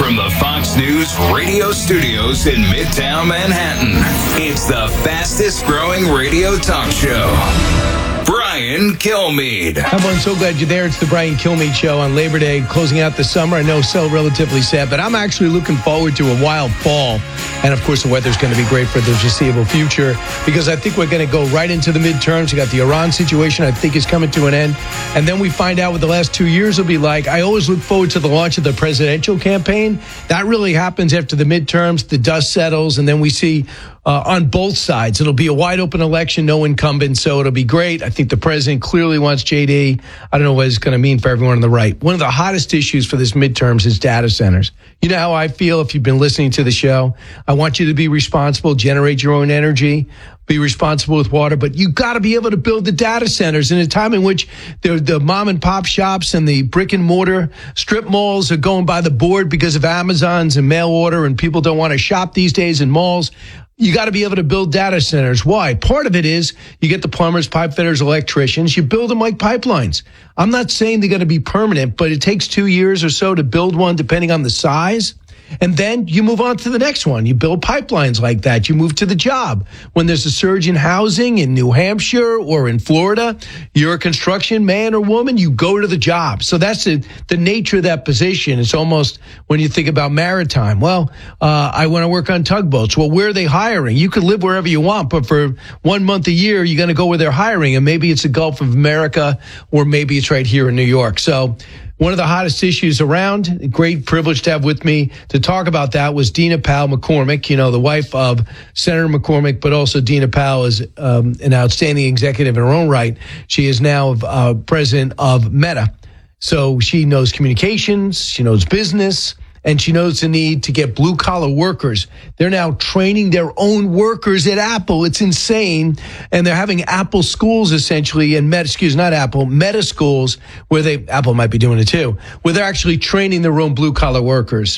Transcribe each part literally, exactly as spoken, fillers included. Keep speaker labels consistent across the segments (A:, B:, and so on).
A: From the Fox News radio studios in Midtown Manhattan, it's the fastest growing radio talk show. Brian Kilmeade.
B: Everyone, so glad you're there. It's the Brian Kilmeade Show on Labor Day, closing out the summer. I know it's still relatively sad, but I'm actually looking forward to a wild fall. And, of course, the weather's going to be great for the foreseeable future because I think we're going to go right into the midterms. You got the Iran situation, I think, is coming to an end. And then we find out what the last two years will be like. I always look forward to the launch of the presidential campaign. That really happens after the midterms. The dust settles, and then we see uh, on both sides. It'll be a wide-open election, no incumbent, so it'll be great. I think the president clearly wants J D. I don't know what it's going to mean for everyone on the right. One of the hottest issues for this midterms is data centers. You know how I feel if you've been listening to the show. I want you to be responsible, generate your own energy, be responsible with water, but you got to be able to build the data centers in a time in which the, the mom and pop shops and the brick and mortar strip malls are going by the board because of Amazons and mail order, and people don't want to shop these days in malls. You got to be able to build data centers. Why? Part of it is you get the plumbers, pipe fitters, electricians. You build them like pipelines. I'm not saying they're going to be permanent, but it takes two years or so to build one, depending on the size. And then you move on to the next one. You build pipelines like that. You move to the job. When there's a surge in housing in New Hampshire or in Florida, you're a construction man or woman, you go to the job. So that's the, the nature of that position. It's almost when you think about maritime. Well, uh, I want to work on tugboats. Well, where are they hiring? You could live wherever you want, but for one month a year, you're going to go where they're hiring. And maybe it's the Gulf of America, or maybe it's right here in New York. So one of the hottest issues around, great privilege to have with me to talk about that, was Dina Powell McCormick, you know, the wife of Senator McCormick, but also Dina Powell is um, an outstanding executive in her own right. She is now uh, president of Meta. So she knows communications, she knows business, and she knows the need to get blue-collar workers. They're now training their own workers at Apple. It's insane. And they're having Apple schools, essentially, and Meta, excuse, not Apple, Meta schools, where they, Apple might be doing it too, where they're actually training their own blue-collar workers.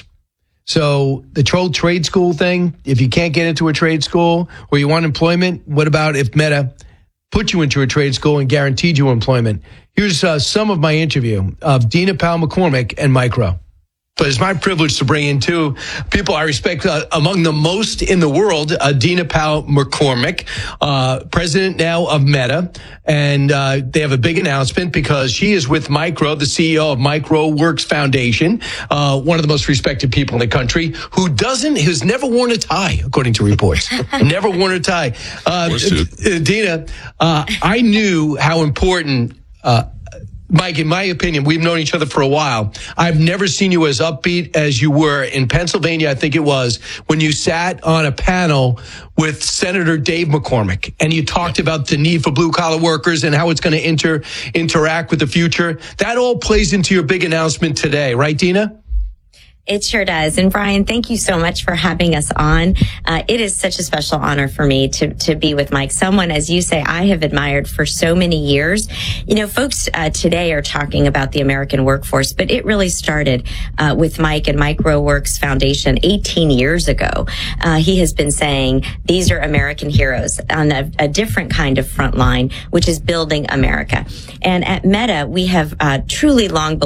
B: So the troll trade school thing, if you can't get into a trade school or you want employment, what about if Meta put you into a trade school and guaranteed you employment? Here's uh, some of my interview of Dina Powell McCormick and Micro. But it's my privilege to bring in two people I respect uh, among the most in the world, uh, Dina Powell McCormick, uh, president now of Meta. And uh, they have a big announcement because she is with Micro, the C E O of MicroWorks Foundation, uh, one of the most respected people in the country, who doesn't, who's never worn a tie, according to reports. Never worn a tie. Uh, uh, Dina, uh, I knew how important uh Mike, in my opinion, we've known each other for a while. I've never seen you as upbeat as you were in Pennsylvania, I think it was, when you sat on a panel with Senator Dave McCormick, and you talked about the need for blue-collar workers and how it's going to inter interact with the future. That all plays into your big announcement today, right, Dina?
C: It sure does. And Brian, thank you so much for having us on. Uh, it is such a special honor for me to, to be with Mike, someone, as you say, I have admired for so many years. You know, folks uh, today are talking about the American workforce, but it really started uh, with Mike and MicroWorks Foundation eighteen years ago. Uh, he has been saying these are American heroes on a, a different kind of front line, which is building America. And at Meta, we have uh, truly long believed